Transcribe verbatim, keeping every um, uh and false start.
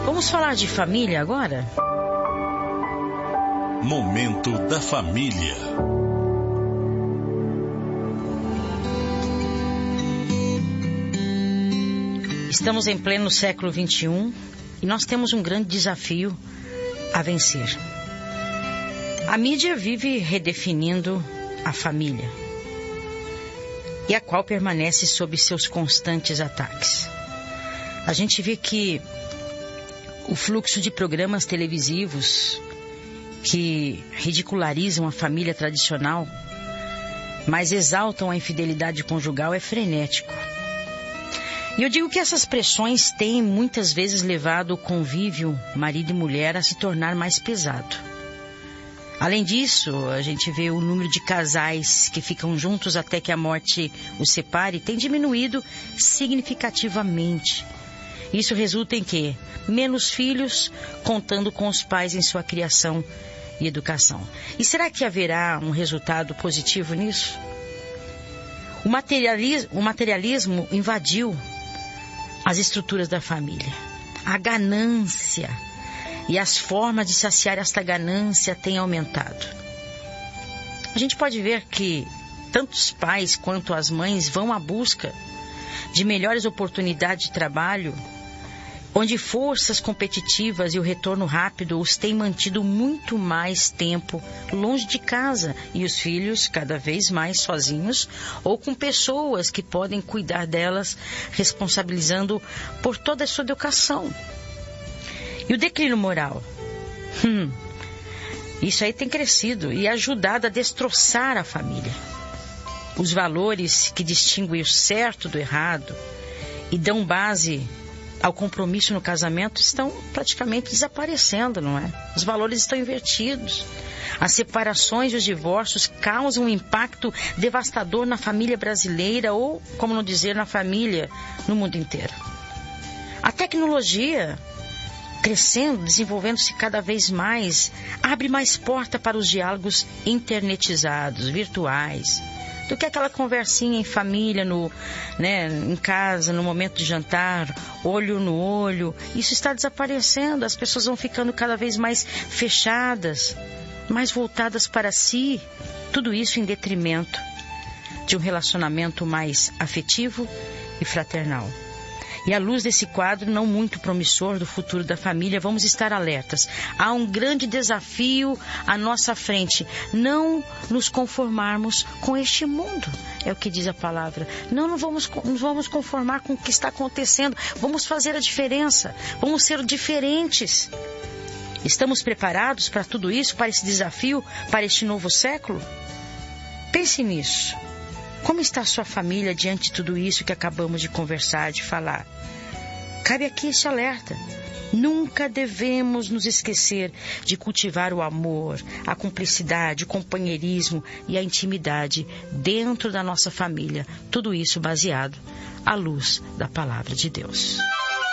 Vamos falar de família agora? Momento da Família. Estamos em pleno século vinte e um e nós temos um grande desafio a vencer. A mídia vive redefinindo a família, e a qual permanece sob seus constantes ataques. A gente vê que o fluxo de programas televisivos que ridicularizam a família tradicional, mas exaltam a infidelidade conjugal, é frenético. E eu digo que essas pressões têm muitas vezes levado o convívio marido e mulher a se tornar mais pesado. Além disso, a gente vê o número de casais que ficam juntos até que a morte os separe tem diminuído significativamente. Isso resulta em quê? Menos filhos contando com os pais em sua criação e educação. E será que haverá um resultado positivo nisso? O materialismo, o materialismo invadiu as estruturas da família. A ganância e as formas de saciar esta ganância têm aumentado. A gente pode ver que tanto os pais quanto as mães vão à busca de melhores oportunidades de trabalho, onde forças competitivas e o retorno rápido os têm mantido muito mais tempo longe de casa e os filhos cada vez mais sozinhos ou com pessoas que podem cuidar delas, responsabilizando por toda a sua educação. E o declínio moral? Hum, isso aí tem crescido e ajudado a destroçar a família. Os valores que distinguem o certo do errado e dão base ao compromisso no casamento estão praticamente desaparecendo, não é? Os valores estão invertidos. As separações e os divórcios causam um impacto devastador na família brasileira ou, como não dizer, na família no mundo inteiro. A tecnologia, crescendo, desenvolvendo-se cada vez mais, abre mais porta para os diálogos internetizados, virtuais, do que aquela conversinha em família, no, né, em casa, no momento de jantar, olho no olho. Isso está desaparecendo, as pessoas vão ficando cada vez mais fechadas, mais voltadas para si, tudo isso em detrimento de um relacionamento mais afetivo e fraternal. E à luz desse quadro não muito promissor do futuro da família, vamos estar alertas. Há um grande desafio à nossa frente. Não nos conformarmos com este mundo, é o que diz a palavra. Não nos vamos, nos vamos conformar com o que está acontecendo. Vamos fazer a diferença. Vamos ser diferentes. Estamos preparados para tudo isso, para esse desafio, para este novo século? Pense nisso. Como está a sua família diante de tudo isso que acabamos de conversar, de falar? Cabe aqui esse alerta. Nunca devemos nos esquecer de cultivar o amor, a cumplicidade, o companheirismo e a intimidade dentro da nossa família. Tudo isso baseado à luz da palavra de Deus.